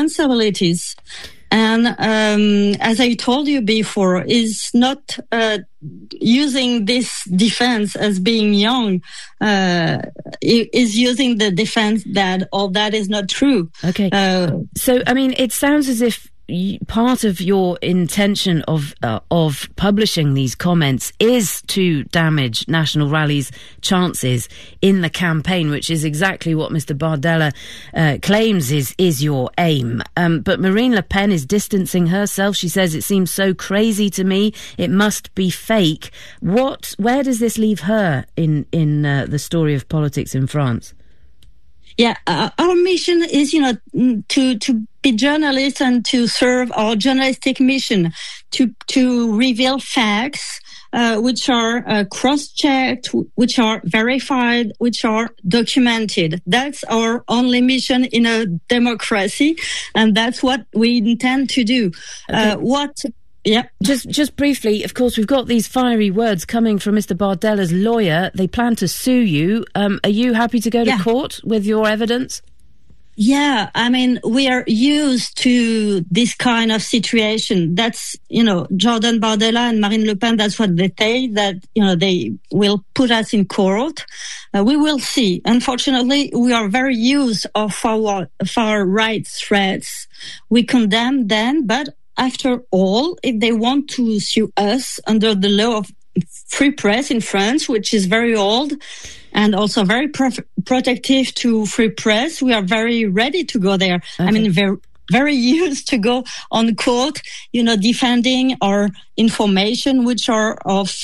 responsibilities. And as I told you before, is not using this defense as being young, is using the defense that all that is not true. Okay. So, I mean, it sounds as if part of your intention of publishing these comments is to damage National Rally's chances in the campaign, which is exactly what Mr. Bardella claims is your aim. But Marine Le Pen is distancing herself. She says, it seems so crazy to me. It must be fake. Where does this leave her in the story of politics in France? Yeah, our mission is, to be journalists and to serve our journalistic mission, to reveal facts, which are cross-checked, which are verified, which are documented. That's our only mission in a democracy, and that's what we intend to do. Okay. Yeah. Just briefly, of course, we've got these fiery words coming from Mr. Bardella's lawyer. They plan to sue you. Are you happy to go to court with your evidence? Yeah, I mean, we are used to this kind of situation. That's, Jordan Bardella and Marine Le Pen, that's what they say, that, they will put us in court. We will see. Unfortunately, we are very used of our far right threats. We condemn them, but after all, if they want to sue us under the law of free press in France, which is very old and also very protective to free press, we are very ready to go there. Okay. I mean, very used to go on court, defending our information, which are of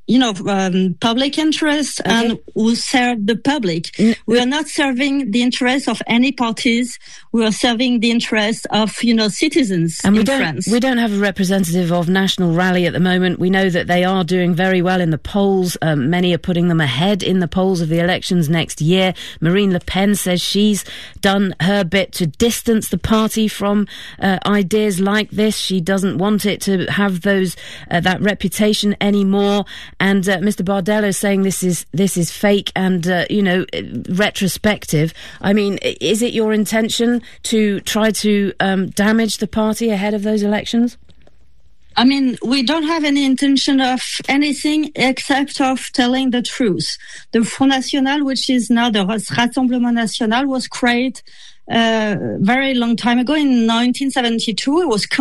public interest and who serve the public. We are not serving the interests of any parties. We are serving the interests of, citizens in France. We don't have a representative of National Rally at the moment. We know that they are doing very well in the polls. Many are putting them ahead in the polls of the elections next year. Marine Le Pen says she's done her bit to distance the party from ideas like this. She doesn't want it to have that reputation anymore. And Mr. Bardella is saying this is fake and retrospective. I mean, is it your intention to try to damage the party ahead of those elections? I mean, we don't have any intention of anything except of telling the truth. The Front National, which is now the Rassemblement National, was created very long time ago in 1972. It was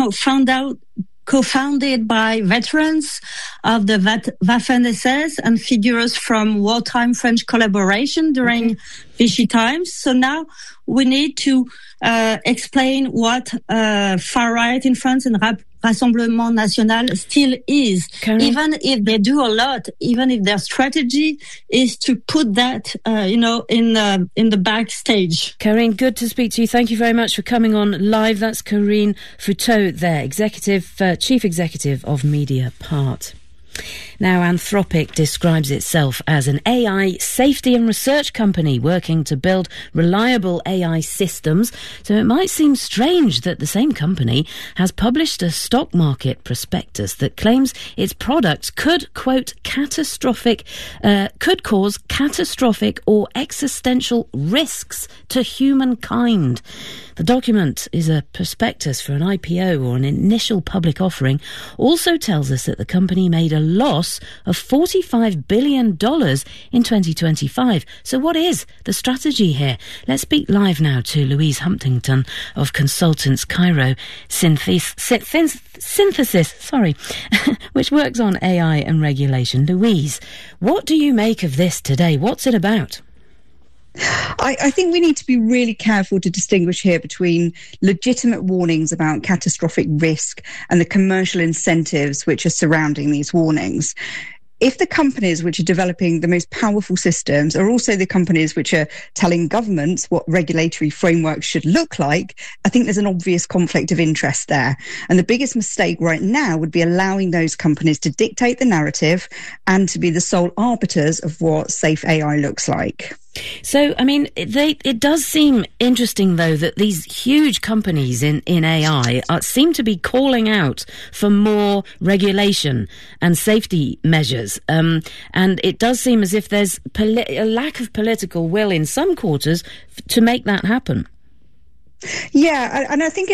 co-founded by veterans of the Waffen-SS and figures from wartime French collaboration during Vichy times. So now we need to explain what far-right in France and Rassemblement National still is. Karine, even if they do a lot, even if their strategy is to put that, in the backstage. Karine, good to speak to you. Thank you very much for coming on live. That's Karine Fouteau there, Chief Executive of Mediapart. Now, Anthropic describes itself as an AI safety and research company working to build reliable AI systems. So it might seem strange that the same company has published a stock market prospectus that claims its products could, quote, could cause catastrophic or existential risks to humankind. The document is a prospectus for an IPO or an initial public offering. Also tells us that the company made a loss of $45 billion in 2025. So what is the strategy here? Let's speak live now to Louise Huntington of Consultants Cairo Synthesis, which works on AI and regulation. Louise, what do you make of this today? What's it about? I think we need to be really careful to distinguish here between legitimate warnings about catastrophic risk and the commercial incentives which are surrounding these warnings. If the companies which are developing the most powerful systems are also the companies which are telling governments what regulatory frameworks should look like, I think there's an obvious conflict of interest there. And the biggest mistake right now would be allowing those companies to dictate the narrative and to be the sole arbiters of what safe AI looks like. So, I mean, it does seem interesting, though, that these huge companies in AI seem to be calling out for more regulation and safety measures. And it does seem as if there's a lack of political will in some quarters to make that happen. Yeah, and I think